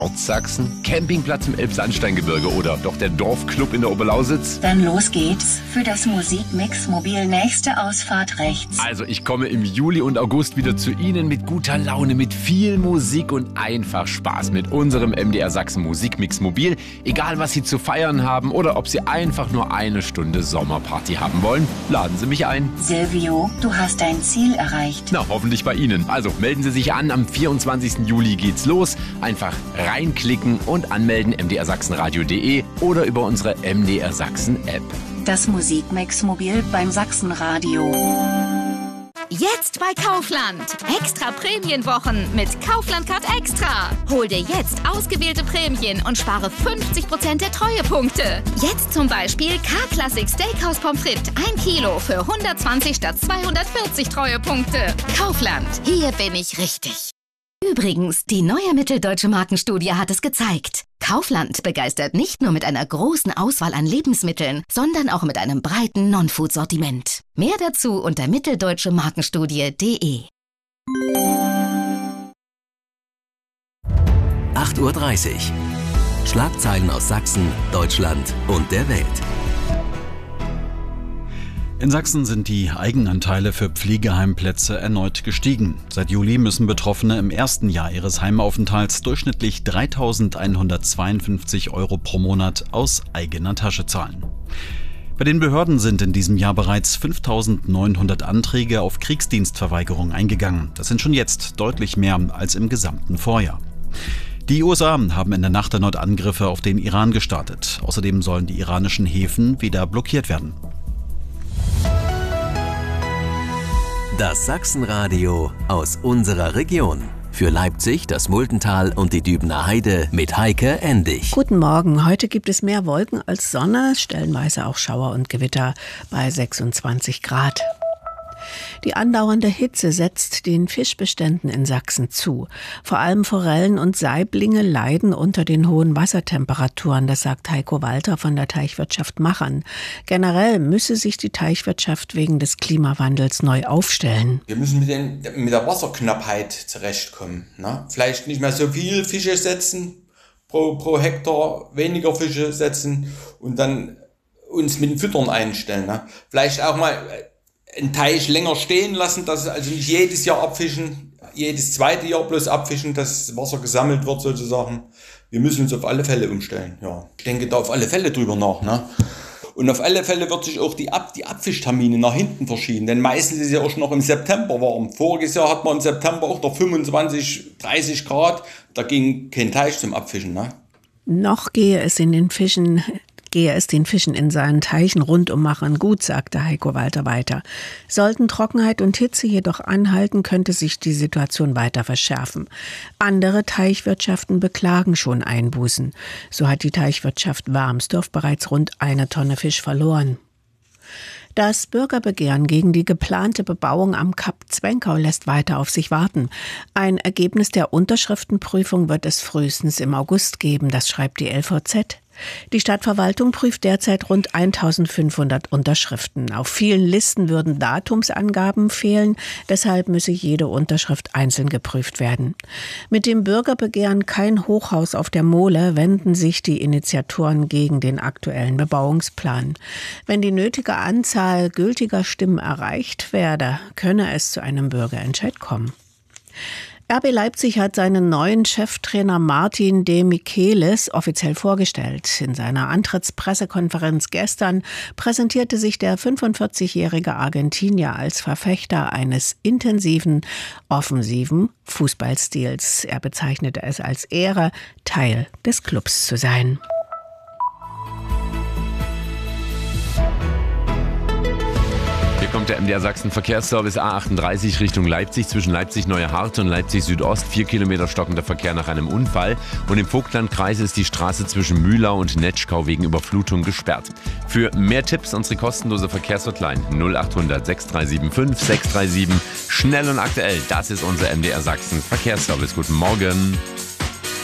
Ortssachsen, Campingplatz im Elbsandsteingebirge oder doch der Dorfclub in der Oberlausitz? Dann los geht's für das Musikmix Mobil nächste Ausfahrt rechts. Also ich komme im Juli und August wieder zu Ihnen mit guter Laune, mit viel Musik und einfach Spaß mit unserem MDR Sachsen Musikmix Mobil. Egal was Sie zu feiern haben oder ob Sie einfach nur eine Stunde Sommerparty haben wollen, laden Sie mich ein. Silvio, du hast dein Ziel erreicht. Na, hoffentlich bei Ihnen. Also melden Sie sich an, am 24. Juli geht's los. Einfach reinklicken und anmelden mdrsachsenradio.de oder über unsere MDR Sachsen App. Das Musikmix Mobil beim Sachsenradio. Jetzt bei Kaufland. Extra Prämienwochen mit Kaufland Card Extra. Hol dir jetzt ausgewählte Prämien und spare 50% der Treuepunkte. Jetzt zum Beispiel K-Classic Steakhouse Pommes frites 1 Kilo für 120 statt 240 Treuepunkte. Kaufland, hier bin ich richtig. Übrigens, die neue Mitteldeutsche Markenstudie hat es gezeigt. Kaufland begeistert nicht nur mit einer großen Auswahl an Lebensmitteln, sondern auch mit einem breiten Non-Food-Sortiment. Mehr dazu unter mitteldeutschemarkenstudie.de. 8:30 Uhr. Schlagzeilen aus Sachsen, Deutschland und der Welt. In Sachsen sind die Eigenanteile für Pflegeheimplätze erneut gestiegen. Seit Juli müssen Betroffene im ersten Jahr ihres Heimaufenthalts durchschnittlich 3.152 € pro Monat aus eigener Tasche zahlen. Bei den Behörden sind in diesem Jahr bereits 5.900 Anträge auf Kriegsdienstverweigerung eingegangen. Das sind schon jetzt deutlich mehr als im gesamten Vorjahr. Die USA haben in der Nacht erneut Angriffe auf den Iran gestartet. Außerdem sollen die iranischen Häfen wieder blockiert werden. Das Sachsenradio aus unserer Region. Für Leipzig, das Muldental und die Dübener Heide mit Heike Endig. Guten Morgen. Heute gibt es mehr Wolken als Sonne, stellenweise auch Schauer und Gewitter bei 26 Grad. Die andauernde Hitze setzt den Fischbeständen in Sachsen zu. Vor allem Forellen und Saiblinge leiden unter den hohen Wassertemperaturen, das sagt Heiko Walter von der Teichwirtschaft Machern. Generell müsse sich die Teichwirtschaft wegen des Klimawandels neu aufstellen. Wir müssen mit der Wasserknappheit zurechtkommen. Ne? Vielleicht nicht mehr so viel Fische setzen, pro Hektar weniger Fische setzen und dann uns mit dem Füttern einstellen. Ne? Vielleicht auch mal einen Teich länger stehen lassen, dass also nicht jedes Jahr abfischen, jedes zweite Jahr bloß abfischen, dass das Wasser gesammelt wird sozusagen. Wir müssen uns auf alle Fälle umstellen. Ja, ich denke da auf alle Fälle drüber nach. Ne? Und auf alle Fälle wird sich auch die Abfischtermine nach hinten verschieben, denn meistens ist es ja auch schon noch im September warm. Voriges Jahr hat man im September auch noch 25, 30 Grad, da ging kein Teich zum Abfischen. Ne? Noch gehe es den Fischen in seinen Teichen rundum Machern gut, sagte Heiko Walter weiter. Sollten Trockenheit und Hitze jedoch anhalten, könnte sich die Situation weiter verschärfen. Andere Teichwirtschaften beklagen schon Einbußen. So hat die Teichwirtschaft Warmsdorf bereits rund 1 Tonne Fisch verloren. Das Bürgerbegehren gegen die geplante Bebauung am Kap Zwenkau lässt weiter auf sich warten. Ein Ergebnis der Unterschriftenprüfung wird es frühestens im August geben, das schreibt die LVZ. Die Stadtverwaltung prüft derzeit rund 1.500 Unterschriften. Auf vielen Listen würden Datumsangaben fehlen, deshalb müsse jede Unterschrift einzeln geprüft werden. Mit dem Bürgerbegehren Kein Hochhaus auf der Mole wenden sich die Initiatoren gegen den aktuellen Bebauungsplan. Wenn die nötige Anzahl gültiger Stimmen erreicht werde, könne es zu einem Bürgerentscheid kommen. RB Leipzig hat seinen neuen Cheftrainer Martin de Michelis offiziell vorgestellt. In seiner Antrittspressekonferenz gestern präsentierte sich der 45-jährige Argentinier als Verfechter eines intensiven, offensiven Fußballstils. Er bezeichnete es als Ehre, Teil des Clubs zu sein. Hier kommt der MDR Sachsen Verkehrsservice A38 Richtung Leipzig, zwischen Leipzig-Neue Harte und Leipzig-Südost. 4 Kilometer stockender Verkehr nach einem Unfall. Und im Vogtlandkreis ist die Straße zwischen Mühlau und Netschkau wegen Überflutung gesperrt. Für mehr Tipps unsere kostenlose Verkehrshotline 0800 6375 637. Schnell und aktuell, das ist unser MDR Sachsen Verkehrsservice. Guten Morgen.